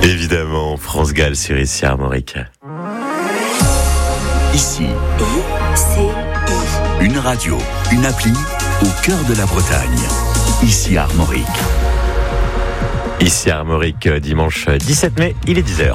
Évidemment, France Gall sur ici Armorique. Ici, ICI. une radio, une appli au cœur de la Bretagne. Ici Armorique. Ici Armorique, dimanche 17 mai, il est 10h.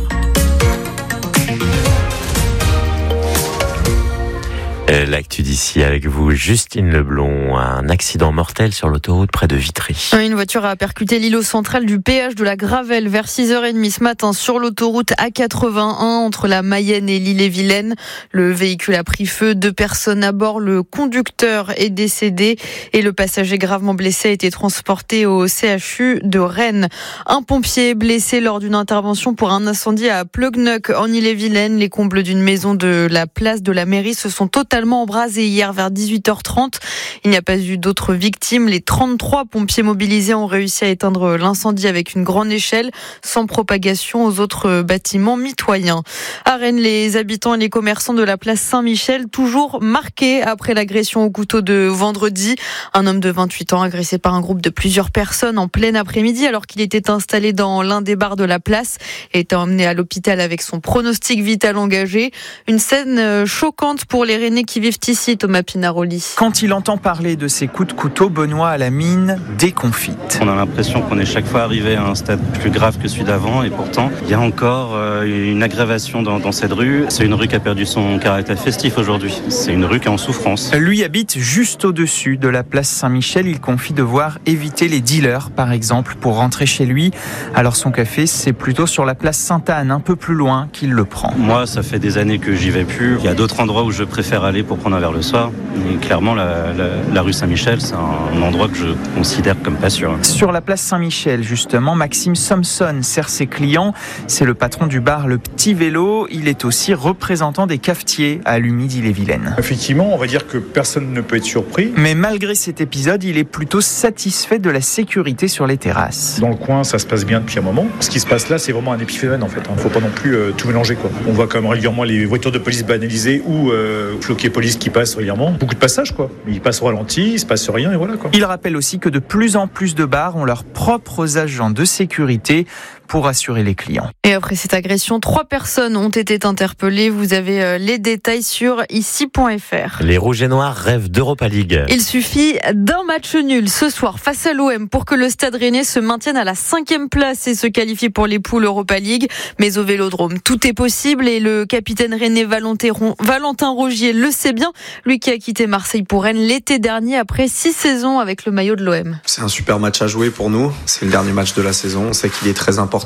L'actu d'ici avec vous, Justine Leblond. Un accident mortel sur l'autoroute près de Vitry. Une voiture a percuté l'îlot central du péage de la Gravelle vers 6h30 ce matin sur l'autoroute A81 entre la Mayenne et l'Ille-et-Vilaine. Le véhicule a pris feu, 2 personnes à bord. Le conducteur est décédé et le passager gravement blessé a été transporté au CHU de Rennes. Un pompier blessé lors d'une intervention pour un incendie à Pleugneuc en Ille-et-Vilaine. Les combles d'une maison de la place de la mairie se sont totalement embrasés hier vers 18h30. Il n'y a pas eu d'autres victimes. Les 33 pompiers mobilisés ont réussi à éteindre l'incendie avec une grande échelle, sans propagation aux autres bâtiments mitoyens. À Rennes, les habitants et les commerçants de la place Saint-Michel, toujours marqués après l'agression au couteau de vendredi. Un homme de 28 ans agressé par un groupe de plusieurs personnes en plein après-midi alors qu'il était installé dans l'un des bars de la place et était emmené à l'hôpital avec son pronostic vital engagé. Une scène choquante pour les Rennais qui vivent ici, Thomas Pinaroli. Quand il entend parler de ces coups de couteau, Benoît a la mine déconfite. On a l'impression qu'on est chaque fois arrivé à un stade plus grave que celui d'avant et pourtant il y a encore une aggravation dans cette rue. C'est une rue qui a perdu son caractère festif aujourd'hui. C'est une rue qui est en souffrance. Lui habite juste au-dessus de la place Saint-Michel. Il confie devoir éviter les dealers, par exemple, pour rentrer chez lui. Alors son café, c'est plutôt sur la place Sainte-Anne, un peu plus loin, qu'il le prend. Moi, ça fait des années que j'y vais plus. Il y a d'autres endroits où je préfère aller pour prendre un verre le soir. Et clairement, la rue Saint-Michel, c'est un endroit que je considère comme pas sûr. Sur la place Saint-Michel, justement, Maxime Somson sert ses clients. C'est le patron du bar Le Petit Vélo. Il est aussi représentant des cafetiers à l'Ille-et-Vilaine. Effectivement, on va dire que personne ne peut être surpris. Mais malgré cet épisode, il est plutôt satisfait de la sécurité sur les terrasses. Dans le coin, ça se passe bien depuis un moment. Ce qui se passe là, c'est vraiment un épiphénomène en fait. Il ne faut pas non plus tout mélanger, quoi. On voit quand même régulièrement les voitures de police banalisées ou floqués police qui passent régulièrement. Beaucoup de passages, quoi. Ils passent au ralenti, il ne se passe rien et voilà, quoi. Il rappelle aussi que de plus en plus de bars ont leurs propres agents de sécurité pour assurer les clients. Et après cette agression, 3 personnes ont été interpellées. Vous avez les détails sur ici.fr. Les Rouges et Noirs rêvent d'Europa League. Il suffit d'un match nul ce soir face à l'OM pour que le Stade Rennais se maintienne à la 5e place et se qualifie pour les poules Europa League. Mais au Vélodrome, tout est possible et le capitaine rennais Valentin Rogier le sait bien. Lui qui a quitté Marseille pour Rennes l'été dernier après 6 saisons avec le maillot de l'OM. C'est un super match à jouer pour nous. C'est le dernier match de la saison. On sait qu'il est très important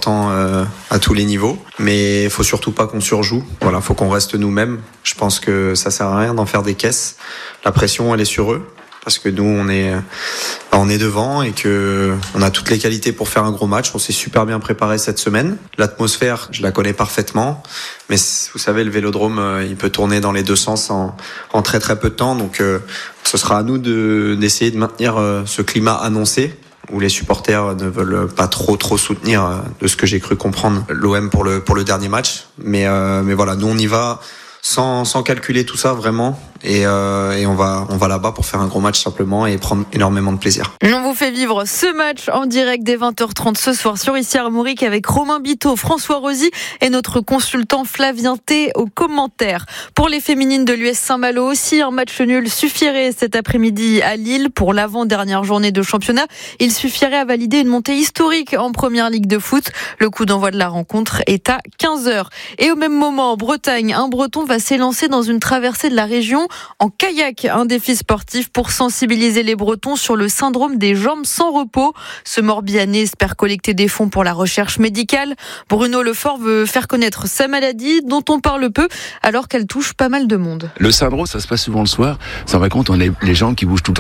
à tous les niveaux, mais il faut surtout pas qu'on surjoue. Voilà, faut qu'on reste nous-mêmes. Je pense que ça sert à rien d'en faire des caisses. La pression, elle est sur eux, parce que nous, on est devant et que on a toutes les qualités pour faire un gros match. On s'est super bien préparé cette semaine. L'atmosphère, je la connais parfaitement, mais vous savez, le Vélodrome, il peut tourner dans les deux sens en très très peu de temps. Donc, ce sera à nous d'essayer de maintenir ce climat annoncé, où les supporters ne veulent pas trop soutenir, de ce que j'ai cru comprendre, l'OM pour le dernier match. Mais voilà, nous on y va sans calculer tout ça vraiment, et on va là-bas pour faire un gros match simplement et prendre énormément de plaisir. On vous fait vivre ce match en direct dès 20h30 ce soir sur ici Armorique avec Romain Biteau, François Rosy et notre consultant Flavien T aux commentaires. Pour les féminines de l'US Saint-Malo aussi, un match nul suffirait cet après-midi à Lille pour l'avant-dernière journée de championnat. Il suffirait à valider une montée historique en première ligue de foot. Le coup d'envoi de la rencontre est à 15h. Et au même moment, en Bretagne, un Breton va s'élancer dans une traversée de la région en kayak, un défi sportif pour sensibiliser les Bretons sur le syndrome des jambes sans repos. Ce Morbihanais espère collecter des fonds pour la recherche médicale. Bruno Lefort veut faire connaître sa maladie dont on parle peu alors qu'elle touche pas mal de monde. Le syndrome, ça se passe souvent le soir. Ça va compte, on est les jambes qui bougent tout le temps.